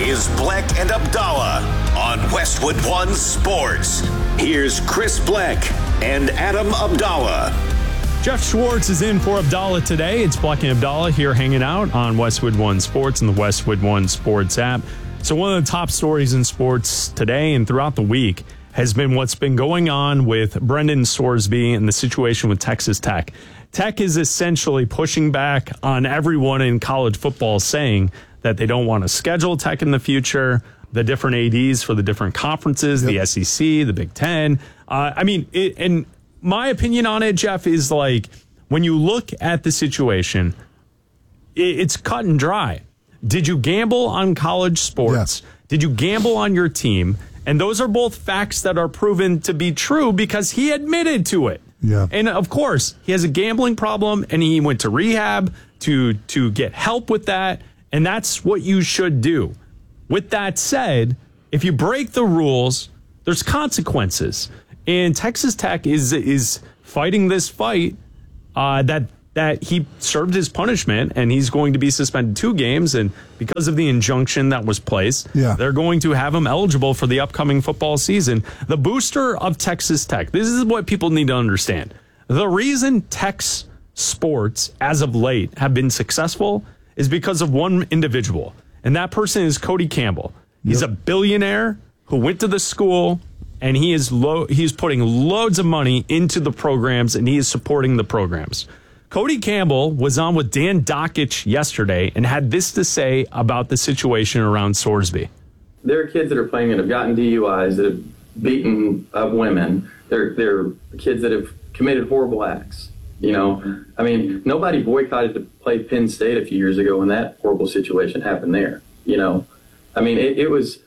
is Bleck and Abdallah on Westwood One Sports. Here's Chris Bleck and Adam Abdallah. Jeff Schwartz is in for Abdallah today. It's Bleck and Abdallah here hanging out on Westwood One Sports and the Westwood One Sports app. So one of the top stories in sports today and throughout the week has been what's been going on with Brendan Sorsby and the situation with Texas Tech. Tech is essentially pushing back on everyone in college football, saying that they don't want to schedule Tech in the future, the different ADs for the different conferences, the SEC, the Big Ten. And my opinion on it, Jeff, is like when you look at the situation, it's cut and dry. Did you gamble on college sports? Yeah. Did you gamble on your team? And those are both facts that are proven to be true because he admitted to it. Yeah. And of course, he has a gambling problem and he went to rehab to get help with that. And that's what you should do. With that said, if you break the rules, there's consequences. And Texas Tech is fighting this fight that he served his punishment and he's going to be suspended 2 games. And because of the injunction that was placed, they're going to have him eligible for the upcoming football season. The booster of Texas Tech, this is what people need to understand. The reason Tech's sports as of late have been successful is because of one individual. And that person is Cody Campbell. He's a billionaire who went to the school and he is putting loads of money into the programs and he is supporting the programs. Cody Campbell was on with Dan Dakich yesterday and had this to say about the situation around Sorsby. There are kids that are playing that have gotten DUIs, that have beaten up women. There are kids that have committed horrible acts. You know, I mean, nobody boycotted to play Penn State a few years ago when that horrible situation happened there. You know, I mean, it was...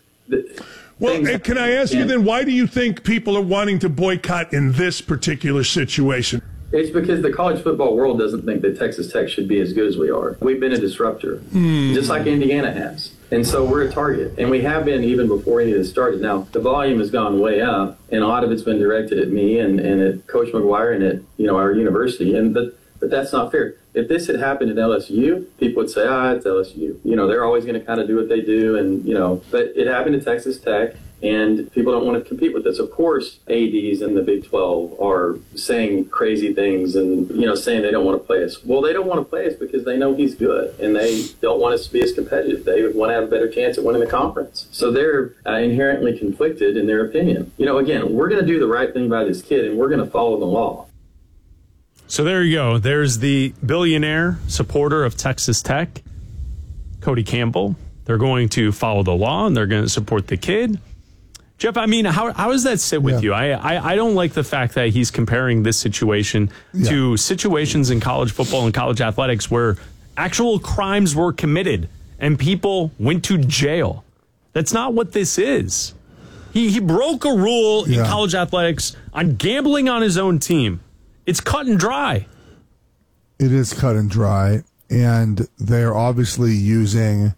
Well, can I ask you then, why do you think people are wanting to boycott in this particular situation? It's because the college football world doesn't think that Texas Tech should be as good as we are. We've been a disruptor, just like Indiana has. And so we're a target. And we have been even before any of this started. Now, the volume has gone way up, and a lot of it's been directed at me and at Coach McGuire and at our university. But that's not fair. If this had happened at LSU, people would say, it's LSU. They're always going to kind of do what they do. And, but it happened at Texas Tech. And people don't want to compete with us. Of course, ADs in the Big 12 are saying crazy things and, saying they don't want to play us. Well, they don't want to play us because they know he's good and they don't want us to be as competitive. They want to have a better chance at winning the conference. So they're inherently conflicted in their opinion. Again, we're going to do the right thing by this kid and we're going to follow the law. So there you go. There's the billionaire supporter of Texas Tech, Cody Campbell. They're going to follow the law and they're going to support the kid. Jeff, I mean, how does that sit with you? I don't like the fact that he's comparing this situation to situations in college football and college athletics where actual crimes were committed and people went to jail. That's not what this is. He broke a rule in college athletics on gambling on his own team. It's cut and dry. It is cut and dry, and they're obviously using,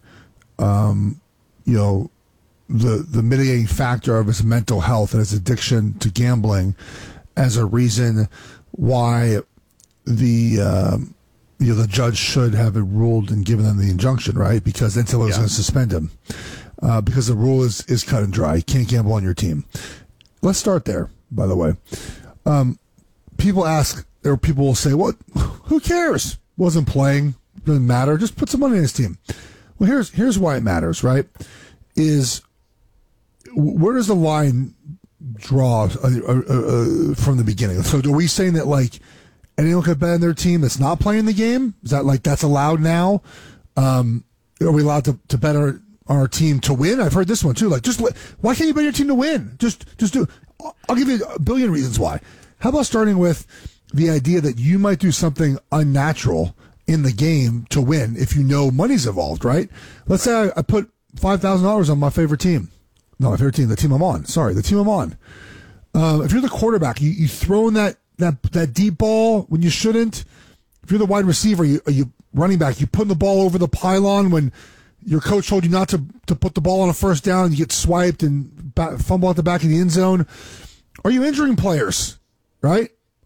the mitigating factor of his mental health and his addiction to gambling as a reason why the judge should have ruled and given them the injunction, right? Because then someone was going to suspend him because the rule is cut and dry. You can't gamble on your team. Let's start there, by the way. People ask, or people will say, "What? Who cares? Wasn't playing. Doesn't matter. Just put some money in his team." Well, here's why it matters, right? Is where does the line draw from the beginning? So are we saying that like anyone could bet on their team that's not playing the game? Is that like that's allowed now? Are we allowed to bet on our team to win? I've heard this one too. Like, why can't you bet your team to win? Just do. I'll give you a billion reasons why. How about starting with the idea that you might do something unnatural in the game to win if you know money's involved, right? Let's say I put $5,000 on my favorite team. No, my favorite team, the team I'm on. Sorry, the team I'm on. If you're the quarterback, you throw in that deep ball when you shouldn't. If you're the wide receiver, you running back, you putting the ball over the pylon when your coach told you not to put the ball on a first down, you get swiped and fumble at the back of the end zone. Are you injuring players, right?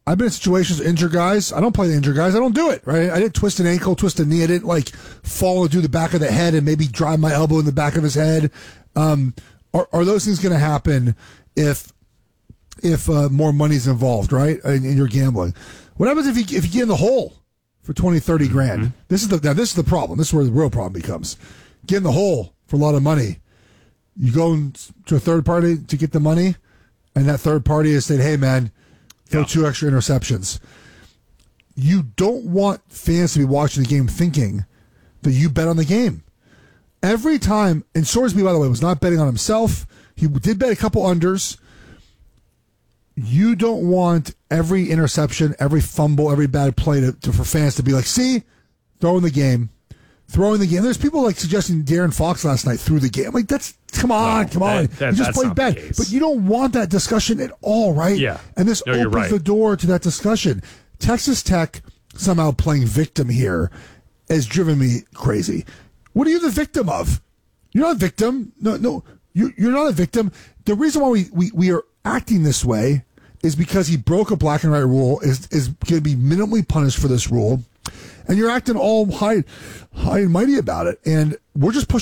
I've been in situations, injured guys. I don't play the injured guys. I don't do it, right? I didn't twist an ankle, twist a knee. I didn't like fall through the back of the head and maybe drive my elbow in the back of his head. Are those things going to happen if more money's involved, right? And you're gambling. What happens if you get in the hole for 20, 30 grand? Mm-hmm. This is the problem. This is where the real problem becomes. Get in the hole for a lot of money. You go to a third party to get the money, and that third party is saying, hey, man, throw 2 extra interceptions. You don't want fans to be watching the game thinking that you bet on the game. Every time, and Sorsby, by the way, was not betting on himself. He did bet a couple unders. You don't want every interception, every fumble, every bad play for fans to be like, see, throwing the game. There's people like suggesting Darren Fox last night threw the game. Like, come on. You just played bad. But you don't want that discussion at all, right? Yeah. And this opens the door to that discussion. Texas Tech somehow playing victim here has driven me crazy. What are you the victim of? You're not a victim. No, you're not a victim. The reason why we are acting this way is because he broke a black and white rule, is going to be minimally punished for this rule, and you're acting all high and mighty about it. And we're just pushing